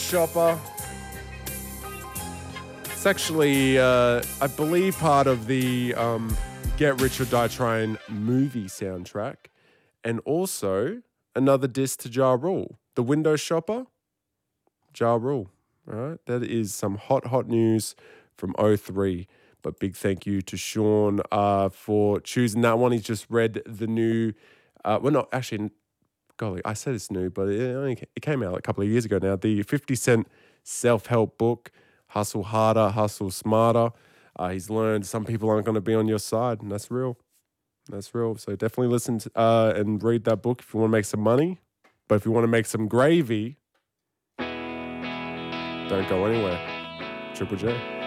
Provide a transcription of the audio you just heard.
Shopper. It's actually, I believe, part of the Get Rich or Die Trying movie soundtrack. And also another diss to Ja Rule. The Window Shopper, Ja Rule. All right, that is some hot news from '03. But big thank you to Sean for choosing that one. He's just read the new, well, not actually, golly, I said it's new, but it came out a couple of years ago now. The 50 Cent self-help book, Hustle Harder, Hustle Smarter. He's learned some people aren't going to be on your side, and that's real. That's real. So definitely listen to, and read that book if you want to make some money. But if you want to make some gravy, don't go anywhere. Triple J.